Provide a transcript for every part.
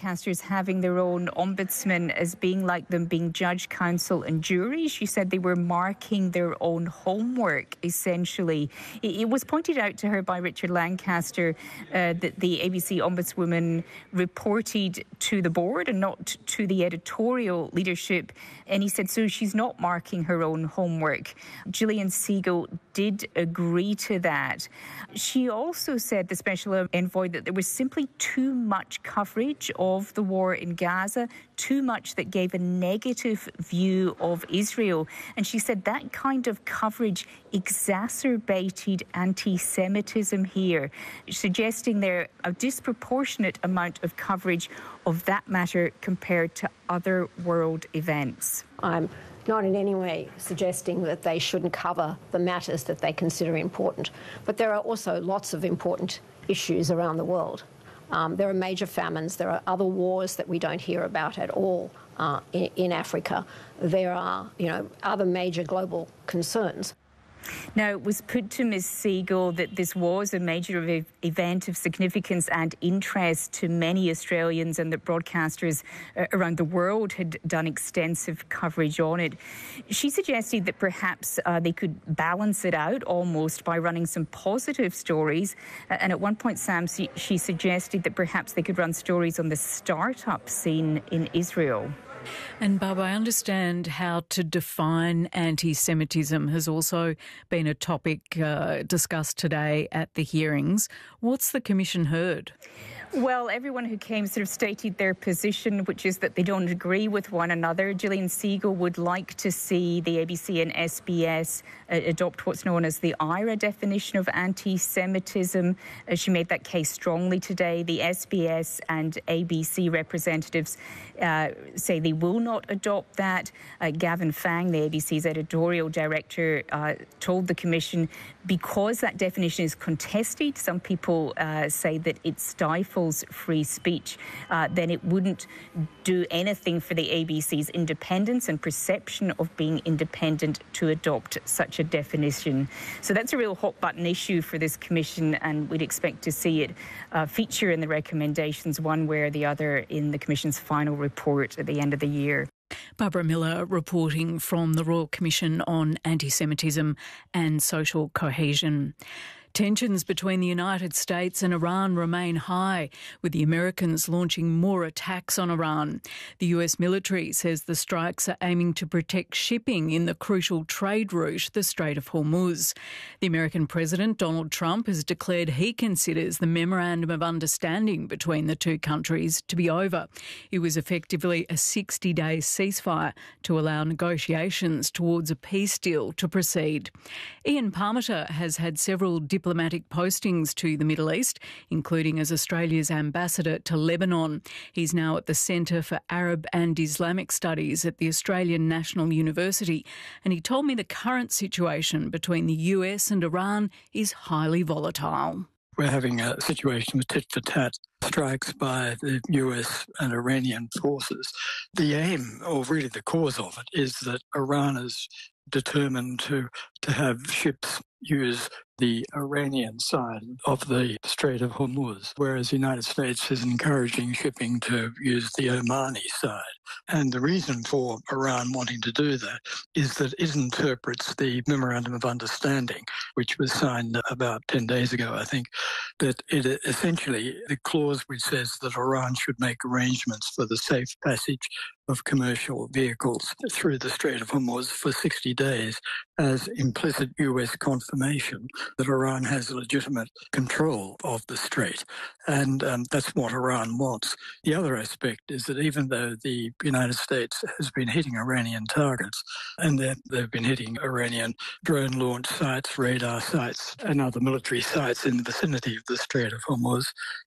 broadcasters having their own ombudsman as being like them being judge, counsel and jury. She said they were marking their own homework, essentially. It was pointed out to her by Richard Lancaster that the ABC ombudswoman reported to the board and not to the editorial leadership. And he said, so she's not marking her own homework. Gillian Segal did agree to that. She also said, the special envoy, that there was simply too much coverage of the war in Gaza, too much that gave a negative view of Israel. And she said that kind of coverage exacerbated anti-Semitism here, suggesting there a disproportionate amount of coverage of that matter compared to other world events. I'm not in any way suggesting that they shouldn't cover the matters that they consider important. But there are also lots of important issues around the world. There are major famines. There are other wars that we don't hear about at all in Africa. There are, other major global concerns. Now, it was put to Ms. Segal that this was a major event of significance and interest to many Australians, and that broadcasters around the world had done extensive coverage on it. She suggested that perhaps they could balance it out almost by running some positive stories. And at one point, Sam, she suggested that perhaps they could run stories on the start-up scene in Israel. And Barb, I understand how to define anti-Semitism has also been a topic discussed today at the hearings. What's the Commission heard? Well, everyone who came sort of stated their position, which is that they don't agree with one another. Gillian Segal would like to see the ABC and SBS adopt what's known as the IRA definition of anti-Semitism. She made that case strongly today. The SBS and ABC representatives say they will not adopt that. Gavin Fang, the ABC's editorial director, told the Commission because that definition is contested, some people say that it stifles free speech, then it wouldn't do anything for the ABC's independence and perception of being independent to adopt such a definition. So that's a real hot-button issue for this Commission, and we'd expect to see it feature in the recommendations one way or the other in the Commission's final report at the end of the year. Barbara Miller reporting from the Royal Commission on Anti-Semitism and Social Cohesion. Tensions between the United States and Iran remain high, with the Americans launching more attacks on Iran. The US military says the strikes are aiming to protect shipping in the crucial trade route, the Strait of Hormuz. The American President, Donald Trump, has declared he considers the Memorandum of Understanding between the two countries to be over. It was effectively a 60-day ceasefire to allow negotiations towards a peace deal to proceed. Ian Parmenter has had several diplomatic postings to the Middle East, including as Australia's ambassador to Lebanon. He's now at the Centre for Arab and Islamic Studies at the Australian National University, and he told me the current situation between the US and Iran is highly volatile. We're having a situation with tit-for-tat strikes by the US and Iranian forces. The aim, or really the cause of it, is that Iran is determined to have ships use the Iranian side of the Strait of Hormuz, whereas the United States is encouraging shipping to use the Omani side. And the reason for Iran wanting to do that is that it interprets the Memorandum of Understanding, which was signed about 10 days ago, I think, that it essentially, the clause which says that Iran should make arrangements for the safe passage of commercial vehicles through the Strait of Hormuz for 60 days as implicit US confirmation that Iran has legitimate control of the strait. And that's what Iran wants. The other aspect is that even though the United States has been hitting Iranian targets, and they've been hitting Iranian drone launch sites, radar sites, and other military sites in the vicinity of the Strait of Hormuz,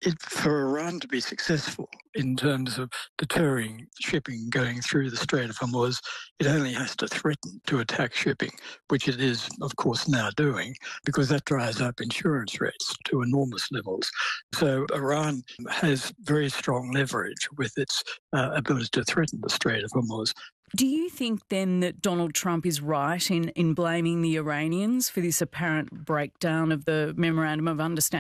for Iran to be successful in terms of deterring shipping going through the Strait of Hormuz, it only has to threaten to attack shipping, which it is, of course, now doing, because that drives up insurance rates to enormous levels. So Iran has very strong leverage with its ability to threaten the Strait of Hormuz. Do you think then that Donald Trump is right in blaming the Iranians for this apparent breakdown of the Memorandum of Understanding?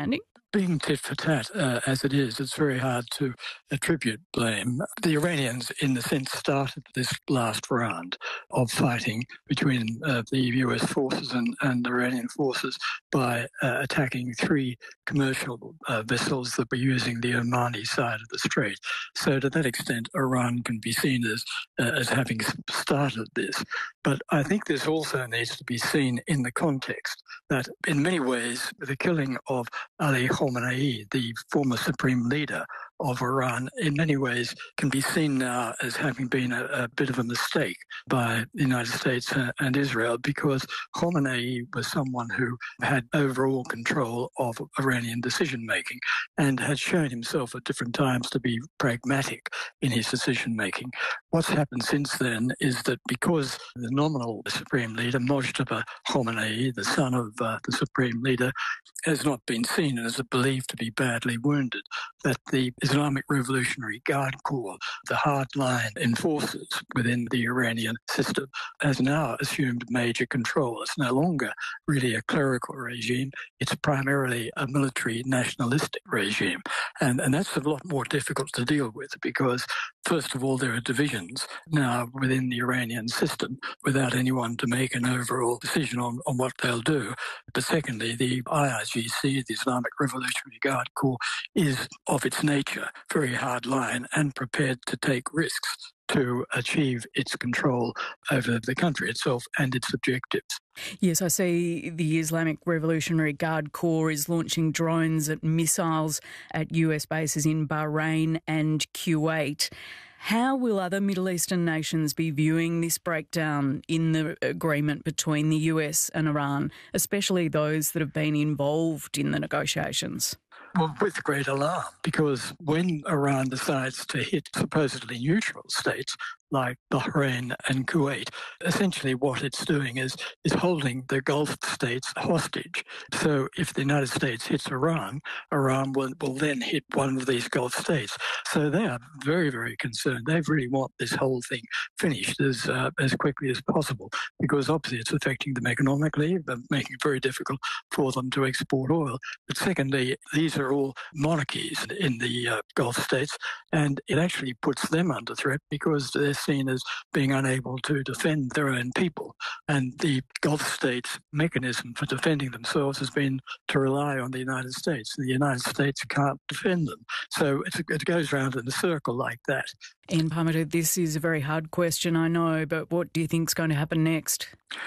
being tit for tat as it is, it's very hard to attribute blame. The Iranians, in the sense, started this last round of fighting between the US forces and Iranian forces by attacking 3 commercial vessels that were using the Omani side of the strait. So to that extent, Iran can be seen as having started this. But I think this also needs to be seen in the context that in many ways the killing of Ali Khamenei, the former supreme leader of Iran, in many ways can be seen now as having been a bit of a mistake by the United States and Israel, because Khamenei was someone who had overall control of Iranian decision-making and had shown himself at different times to be pragmatic in his decision-making. What's happened since then is that because the nominal supreme leader, Mojtaba Khamenei, the son of the supreme leader, has not been seen and is believed to be badly wounded, that the Islamic Revolutionary Guard Corps, the hardline enforcers within the Iranian system, has now assumed major control. It's no longer really a clerical regime. It's primarily a military nationalistic regime. And that's a lot more difficult to deal with because, first of all, there are divisions now within the Iranian system without anyone to make an overall decision on what they'll do. But secondly, the IRGC, the Islamic Revolutionary Guard Corps, is of its nature very hardline and prepared to take risks to achieve its control over the country itself and its objectives. Yes, I see the Islamic Revolutionary Guard Corps is launching drones and missiles at US bases in Bahrain and Kuwait. How will other Middle Eastern nations be viewing this breakdown in the agreement between the US and Iran, especially those that have been involved in the negotiations? Well, with great alarm, because when Iran decides to hit supposedly neutral states like Bahrain and Kuwait, essentially what it's doing is holding the Gulf states hostage. So if the United States hits Iran, Iran will then hit one of these Gulf states. So they are very, very concerned. They really want this whole thing finished as quickly as possible, because obviously it's affecting them economically, making it very difficult for them to export oil. But secondly, these are all monarchies in the Gulf states, and it actually puts them under threat because they're seen as being unable to defend their own people. And the Gulf states' mechanism for defending themselves has been to rely on the United States. The United States can't defend them. So it goes round in a circle like that. Ian Parmenter, this is a very hard question, I know, but what do you think is going to happen next?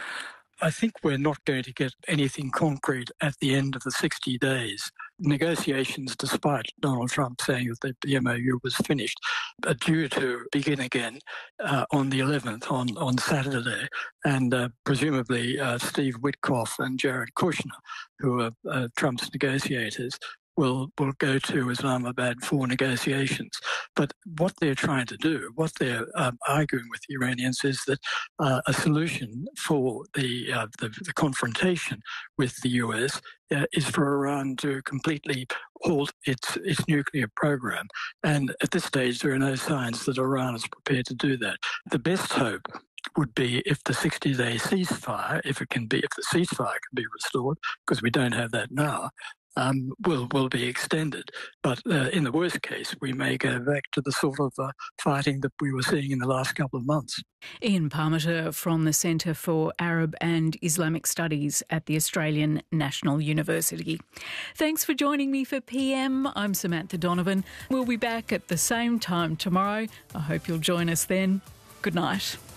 I think we're not going to get anything concrete at the end of the 60 days. Negotiations, despite Donald Trump saying that the MOU was finished, are due to begin again on the 11th, on Saturday. And presumably Steve Witkoff and Jared Kushner, who are Trump's negotiators, will go to Islamabad for negotiations. But what they're trying to do, what they're arguing with the Iranians, is that a solution for the confrontation with the US is for Iran to completely halt its nuclear program. And at this stage, there are no signs that Iran is prepared to do that. The best hope would be if the 60-day ceasefire, if the ceasefire can be restored, because we don't have that now, will be extended. But in the worst case, we may go back to the sort of fighting that we were seeing in the last couple of months. Ian Parmenter from the Centre for Arab and Islamic Studies at the Australian National University. Thanks for joining me for PM. I'm Samantha Donovan. We'll be back at the same time tomorrow. I hope you'll join us then. Good night.